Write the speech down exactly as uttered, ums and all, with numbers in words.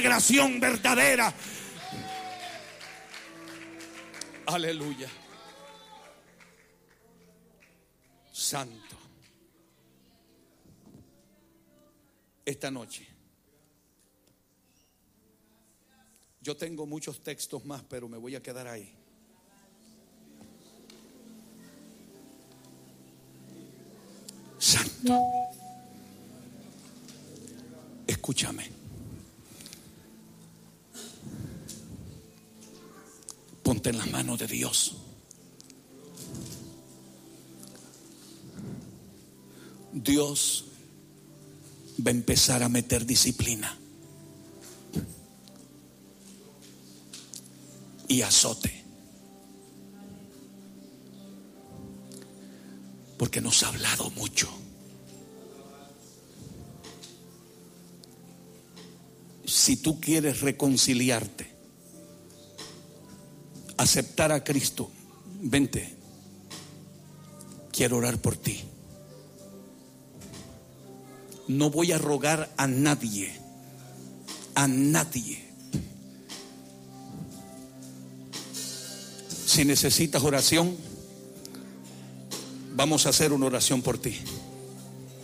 integración verdadera. Aleluya. Santo. Esta noche yo tengo muchos textos más, pero me voy a quedar ahí. Santo. Escúchame. Ponte en las manos de Dios. Dios va a empezar a meter disciplina y azote, porque nos ha hablado mucho. Si tú quieres reconciliarte, aceptar a Cristo, vente, quiero orar por ti. No voy a rogar a nadie, a nadie. Si necesitas oración, vamos a hacer una oración por ti.